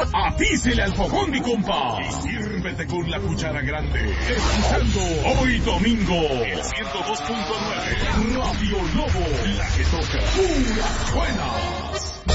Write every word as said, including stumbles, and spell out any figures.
Atícele al fogón, mi compa. Y sírvete con la cuchara grande. Escuchando hoy domingo, el ciento dos punto nueve Radio Lobo, la que toca puras buenas.